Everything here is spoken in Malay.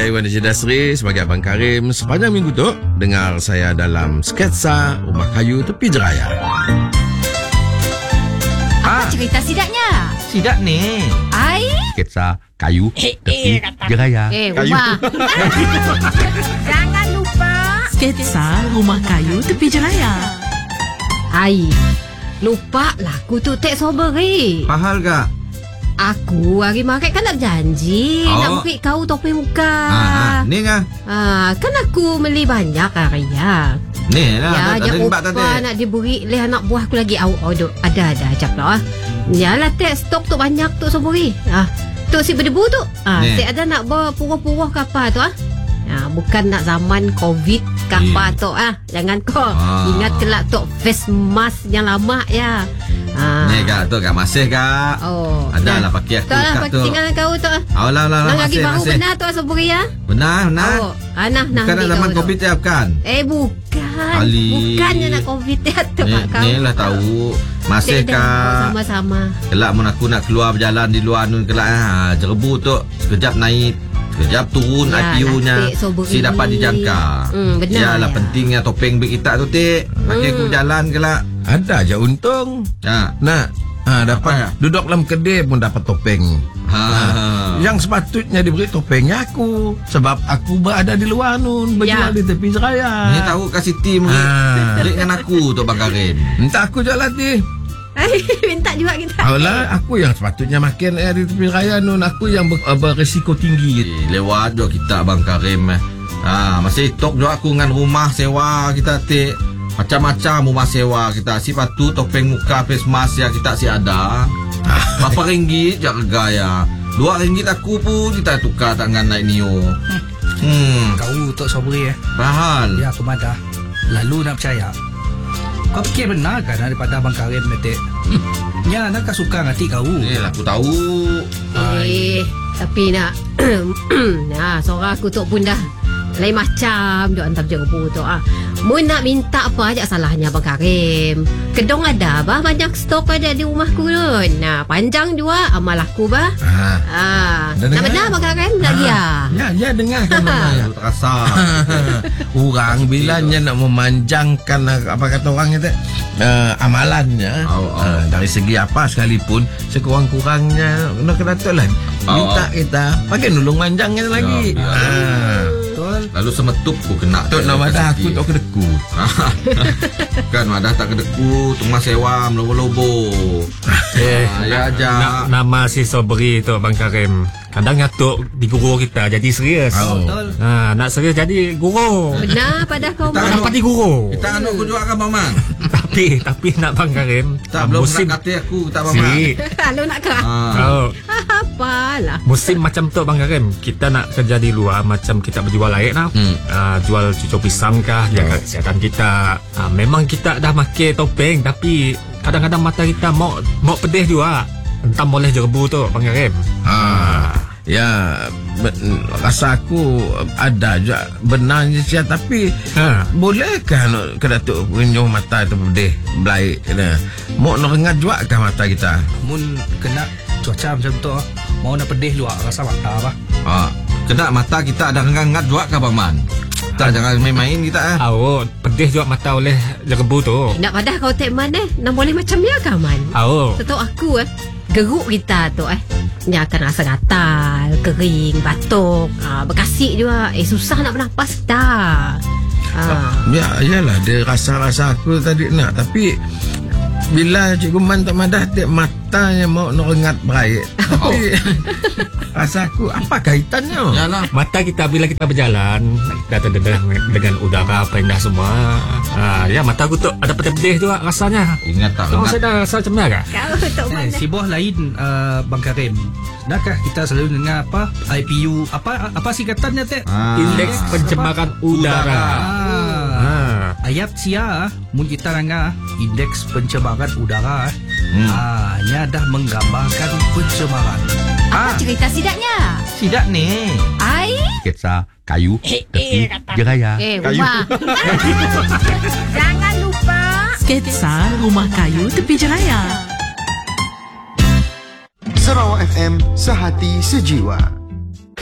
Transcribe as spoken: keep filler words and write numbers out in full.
saya Iwan Dasri sebagai Abang Karim. Sepanjang minggu tu dengar saya dalam sketsa Rumah Kayu Tepi Jeraya. Apa ah. cerita sidaknya? Sidak ni Ai sketsa kayu eh, tepi eh, jeraya. Eh, kayu. rumah. Jangan lupa sketsa Rumah Kayu Tepi Jeraya. Ai, lupa lah aku tu tek soberi. Mahal kak? Aku hari maret kan nak janji oh. nak beri kau topeng muka. Ah, ni kah? Ah, kan aku beli banyak hari ya. Ni lah. Ya, jangan lupa nak diberi oleh anak buah aku lagi. Oh, oh ada ada ajak lah. Yalah tek stok tu banyak tu soberi. Ah, tu si berdebu tu. Ah, si ada nak berpuruh-puruh ke apa tu ah? Ah, bukan nak zaman Covid ke apa tu ah. Jangan kau ah. ingat kelak tu face mask yang lama ya. Ah. Ni kak tu kak masih kak. Oh. Ada lah pakai aku lah, kak tu. Tinggal kau tu. Oh lah lah lah masih baru masih. Benar tu soberi ya. Benar benar. Oh, ah, nah nah. Bukan zaman Covid ya bukan? Eh bukan. Ali. Bukannya nak Covid ya tu ni, kau. Ni lah tahu. Masih kak. Sama-sama. Kelak mun aku nak keluar berjalan di luar nun kelak ah jerebu tu sekejap naik. Sekejap turun ya, I P U-nya si dapat dijangka. Hmm, benar. Yalah ya. pentingnya topeng beg kita tu tik. Pakai hmm. aku berjalan kelak. Ada aja untung. Ya. Nah, ha, dapat ya? Duduk dalam kedai pun dapat topeng. Ha. Ha. Yang sepatutnya diberi topengnya aku, sebab aku berada di luar nun berjual ya. di tepi jeraya. Ni tahu kasih tim ha. dengan aku tu Bang Karim. Entah aku jual latih. Minta juga kita. Alah, aku yang sepatutnya makan air di tepi raya nun. Aku yang ber, berisiko tinggi. Eh, lewat juga kita Bang Karim. Ha, masih tok juga aku dengan rumah sewa kita tik. Macam-macam rumah sewa kita. Si patu topeng muka face mask ya kita si ada. Berapa ringgit je harga ya. Dua ringgit aku pun kita tukar tangan naik Nio. Hmm. Kau tok sobri eh. Bahal. Ya aku madah. Lalu nak percaya. Kau fikir benar kan daripada Abang Karim nanti? Ya, nak suka ngati kau. Eh, aku tahu. Eh, tapi nak nah, suara aku tu pun dah lain macam duk antam jerebu tu ah. Mun nak minta apa aja salahnya Abang Karim. Kedong ada bah banyak stok ada di rumahku nun. Nah, panjang juga amal aku bah. Ah. ah. Nak benar Abang Karim lagi ah. Ya, ya dengar kan ya. Terasa. Orang bilanya nak memanjangkan apa kata orang itu uh, amalannya oh, oh. Uh, dari segi apa sekalipun sekurang-kurangnya nak kena tu lah minta oh, oh. kita pakai nulung manjangnya lagi. Ya, ya. Ah. Lalu semetup ku kena tu nak madah aku tak kedeku. Kan madah tak kedeku tengah sewa melobo-lobo. Eh, ah, ya aja. Nama si sobri tu Bang Karim. Kadang ngatuk di guru kita jadi serius. Oh. Ha, nak serius jadi guru. Benar pada kau. Kita dapat di guru. Kita anu aku juga kan Maman. tapi tapi nak Bang Karim. Tak belum musim nak kata aku tak Maman. Si. Lalu nak ke? Oh. Apalah. Musim macam tu Bang Karim. Kita nak kerja di luar macam kita berjual air lah. Hmm. Uh, jual cucuk pisang kah, jaga oh. kesihatan kita. Uh, memang kita dah pakai topeng tapi kadang-kadang mata kita mau mau pedih juga. Entah boleh jerebu tu Bang Karim. Ha. Ya, rasa aku ada juga benar je tapi ha. bolehkah nak ke Datuk kunjung mata tu pedih belai kena. Mau nak rengat juga kah mata kita? Mun kena cuaca macam tu mau nak pedih juga rasa mata apa? Ha. Kena mata kita ada rengat juga kah Bang Man? Tak jangan main-main kita ah. Oh, pedih juga mata oleh jerebu tu. Nak padah kau tek man eh? Nak boleh macam ya kah man? Oh. Setahu aku eh, geruk kita tu eh. Dia akan rasa gatal, kering, batuk, ah, berkasik juga. Eh susah nak bernafas kita. Ah. Ya, iyalah dia rasa-rasa aku tadi nak tapi bila Cikgu Man tak madah tiap matanya mau nak rengat baik. Tapi rasa aku apa kaitannya? Yalah. Mata kita bila kita berjalan kita terdengar dengan udara apa indah semua. Ha, ya mata aku tu ada pedih-pedih juga rasanya. Ingat tak? Kau saya dah rasa macam mana kah? Kau tak eh, si buah lain uh, Bang Karim. Nakkah kita selalu dengar apa I P U apa apa singkatannya teh? Ah. Indeks pencemaran udara. udara. Ah. Ah. Ayat sia mun kita dengar indeks pencemaran udara. Hmm. Ah, nya dah menggambarkan pencemaran. Apa ah. cerita sidaknya? Sidak ni. Ai sketsa kayu eh, tepi eh, jeraya. Eh, rumah. Jangan lupa sketsa Rumah Kayu Tepi Jeraya. Sarawak F M, sehati sejiwa.